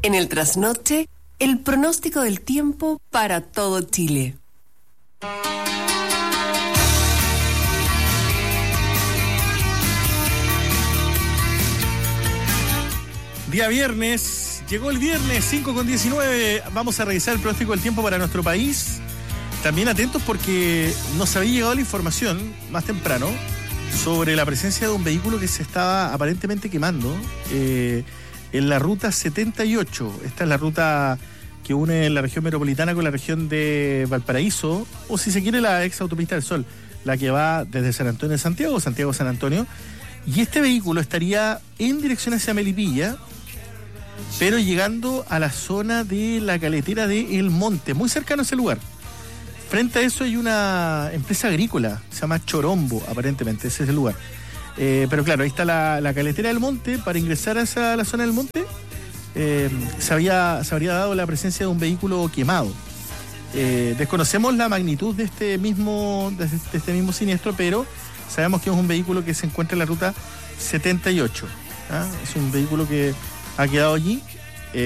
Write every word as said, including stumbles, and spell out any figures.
En el trasnoche, el pronóstico del tiempo para todo Chile. Día viernes, llegó el viernes, cinco con diecinueve. Vamos a revisar el pronóstico del tiempo para nuestro país. También atentos porque nos había llegado la información más temprano sobre la presencia de un vehículo que se estaba aparentemente quemando eh, en la ruta setenta y ocho. Esta es la ruta que une la región metropolitana con la región de Valparaíso, o si se quiere la ex autopista del Sol, la que va desde San Antonio de Santiago, Santiago San Antonio. Y este vehículo estaría en dirección hacia Melipilla, pero llegando a la zona de la caletera de El Monte, muy cercano a ese lugar. Frente a eso hay una empresa agrícola, se llama Chorombo, aparentemente, ese es el lugar. Eh, pero claro, ahí está la, la caletera del Monte. Para ingresar hacia la zona del Monte, eh, se, había, se habría dado la presencia de un vehículo quemado. Eh, desconocemos la magnitud de este mismo, de este mismo siniestro, pero sabemos que es un vehículo que se encuentra en la ruta setenta y ocho. ¿Ah? Es un vehículo que ha quedado allí